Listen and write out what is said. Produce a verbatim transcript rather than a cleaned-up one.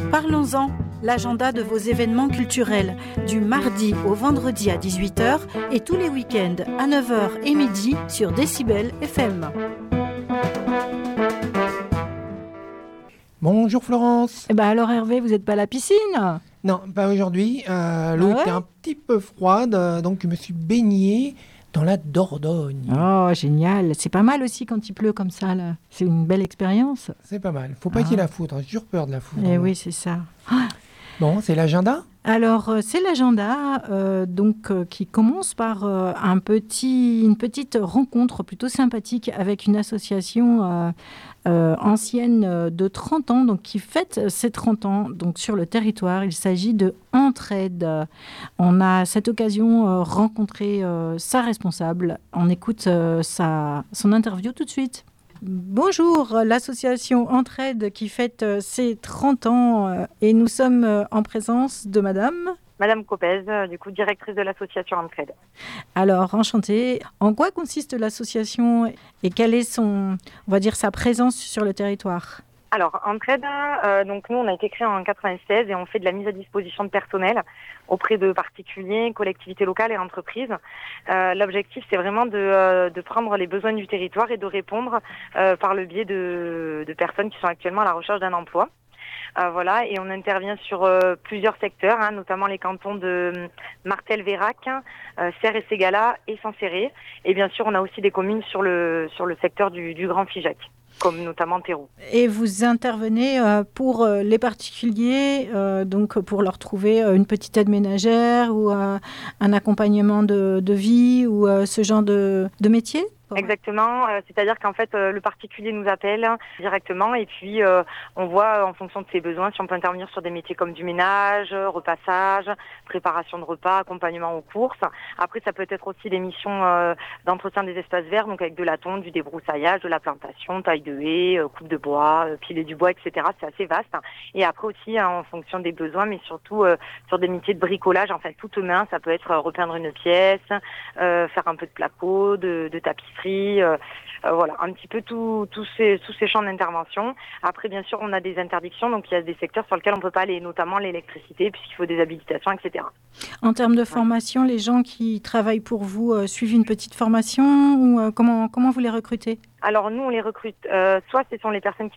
Parlons-en, l'agenda de vos événements culturels, du mardi au vendredi à dix-huit heures et tous les week-ends à neuf heures et midi sur Décibel F M. Bonjour Florence. Eh ben alors Hervé, vous n'êtes pas à la piscine ? Non, pas aujourd'hui. Euh, l'eau Ah ouais était un petit peu froide, euh, donc je me suis baigné dans la Dordogne. Oh, génial. C'est pas mal aussi quand il pleut comme ça, là. C'est une belle expérience. C'est pas mal. Faut pas Ah. qu'il y ait la foudre. J'ai toujours peur de la foudre. Eh oui, c'est ça. Ah. Bon, c'est l'agenda ? Alors, euh, c'est l'agenda euh, donc, euh, qui commence par euh, un petit, une petite rencontre plutôt sympathique avec une association euh, euh, ancienne euh, de trente ans, donc, qui fête ses trente ans donc, sur le territoire. Il s'agit de Entraide. On a à cette occasion euh, rencontré euh, sa responsable. On écoute euh, sa, son interview tout de suite. Bonjour, l'association Entraide qui fête ses trente ans euh, et nous sommes euh, en présence de madame. Madame Copez, euh, du coup directrice de l'association Entraide. Alors, enchantée. En quoi consiste l'association et quelle est son, on va dire, sa présence sur le territoire ? Alors, Entraide, euh, donc nous, on a été créé en quatre-vingt-seize et on fait de la mise à disposition de personnel auprès de particuliers, collectivités locales et entreprises. Euh, l'objectif, c'est vraiment de, euh, de prendre les besoins du territoire et de répondre euh, par le biais de, de personnes qui sont actuellement à la recherche d'un emploi. Euh, voilà, et on intervient sur euh, plusieurs secteurs, hein, notamment les cantons de euh, Martel-Vérac, euh, Serres et Ségala et Saint-Céré. Et bien sûr, on a aussi des communes sur le, sur le secteur du, du Grand Figeac, comme notamment Théroux. Et vous intervenez euh, pour euh, les particuliers, euh, donc pour leur trouver euh, une petite aide ménagère ou euh, un accompagnement de, de vie ou euh, ce genre de, de métier ? Exactement, euh, c'est-à-dire qu'en fait euh, le particulier nous appelle directement et puis euh, on voit en fonction de ses besoins si on peut intervenir sur des métiers comme du ménage, repassage, préparation de repas, accompagnement aux courses. Après ça peut être aussi des missions euh, d'entretien des espaces verts, donc avec de la tonte, du débroussaillage, de la plantation, taille de haies, euh, coupe de bois, euh, piler du bois, et cetera. C'est assez vaste. Et après aussi hein, en fonction des besoins, mais surtout euh, sur des métiers de bricolage, enfin toute main, ça peut être euh, repeindre une pièce, euh, faire un peu de placo, de, de tapisserie. Euh, euh, voilà, un petit peu tous tout ces, tous ces champs d'intervention. Après, bien sûr, on a des interdictions, donc il y a des secteurs sur lesquels on ne peut pas aller, notamment l'électricité, puisqu'il faut des habilitations, et cetera. En termes de formation, les gens qui travaillent pour vous euh, suivent une petite formation ou euh, comment, comment vous les recrutez ? Alors nous, on les recrute, euh, soit ce sont les personnes qui